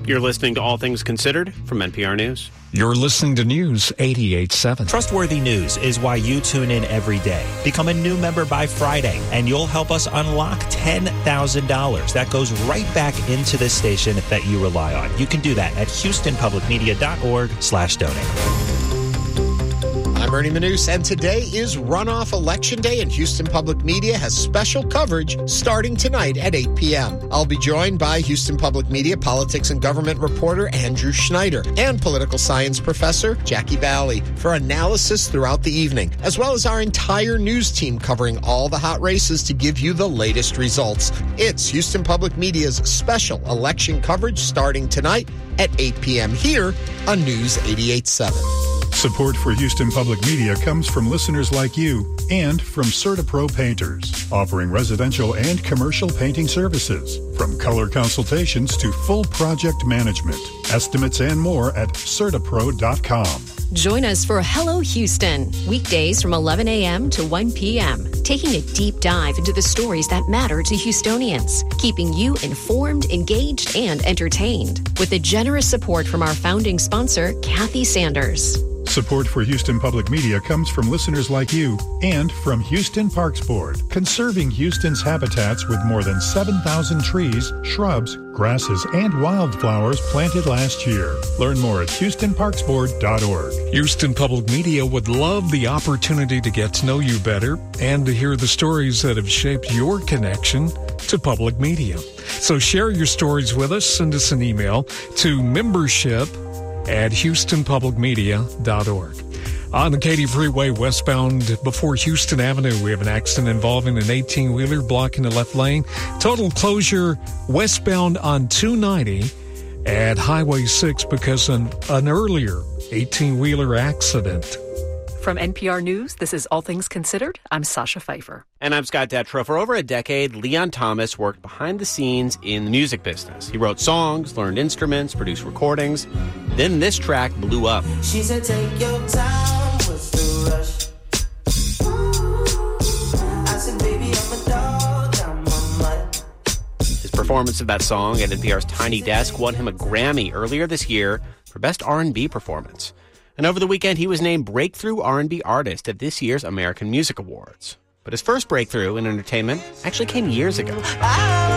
You're listening to All Things Considered from NPR News. You're listening to News 88.7. Trustworthy News is why you tune in every day. Become a new member by Friday, and you'll help us unlock $10,000. That goes right back into this station that you rely on. You can do that at HoustonPublicMedia.org/donate. I'm Ernie Manous, and today is runoff election day, and Houston Public Media has special coverage starting tonight at 8 p.m. I'll be joined by Houston Public Media politics and government reporter Andrew Schneider and political science professor Jackie Valley for analysis throughout the evening, as well as our entire news team covering all the hot races to give you the latest results. It's Houston Public Media's special election coverage starting tonight at 8 p.m. here on News 88.7. Support for Houston Public Media comes from listeners like you and from CertaPro Painters, offering residential and commercial painting services, from color consultations to full project management, estimates and more at CertaPro.com. Join us for Hello Houston, weekdays from 11 a.m. to 1 p.m., taking a deep dive into the stories that matter to Houstonians, keeping you informed, engaged, and entertained, with the generous support from our founding sponsor, Kathy Sanders. Support for Houston Public Media comes from listeners like you and from Houston Parks Board, conserving Houston's habitats with more than 7,000 trees, shrubs, grasses, and wildflowers planted last year. Learn more at HoustonParksBoard.org. Houston Public Media would love the opportunity to get to know you better and to hear the stories that have shaped your connection to public media. So share your stories with us. Send us an email to membership@HoustonPublicMedia.org. On the Katy Freeway westbound before Houston Avenue, we have an accident involving an 18-wheeler blocking the left lane. Total closure westbound on 290 at Highway 6 because of an earlier 18-wheeler accident. From NPR News, this is All Things Considered. I'm Sasha Pfeiffer. And I'm Scott Detrow. For over a decade, Leon Thomas worked behind the scenes in the music business. He wrote songs, learned instruments, produced recordings. Then this track blew up. She said, take your time, what's the rush? I said, baby, I'm a dog, I'm a mutt. His performance of that song at NPR's Tiny Desk won him a Grammy earlier this year for Best R&B Performance. And over the weekend, he was named Breakthrough R&B Artist at this year's American Music Awards. But his first breakthrough in entertainment actually came years ago.